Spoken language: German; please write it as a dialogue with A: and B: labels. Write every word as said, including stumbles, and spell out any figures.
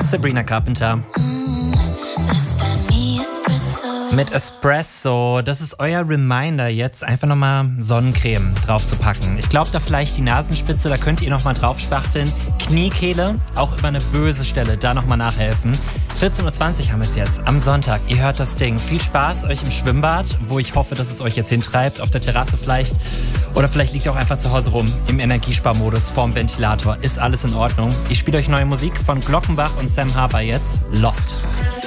A: Sabrina Carpenter. Mit Espresso. Das ist euer Reminder, jetzt einfach nochmal Sonnencreme drauf zu packen. Ich glaube, da vielleicht die Nasenspitze, da könnt ihr nochmal drauf spachteln. Kniekehle, auch immer eine böse Stelle, da nochmal nachhelfen. vierzehn Uhr zwanzig haben wir es jetzt, am Sonntag. Ihr hört das Ding. Viel Spaß euch im Schwimmbad, wo ich hoffe, dass es euch jetzt hintreibt. Auf der Terrasse vielleicht. Oder vielleicht liegt ihr auch einfach zu Hause rum, im Energiesparmodus, vorm Ventilator. Ist alles in Ordnung. Ich spiele euch neue Musik von Glockenbach und Sam Harper jetzt. Lost.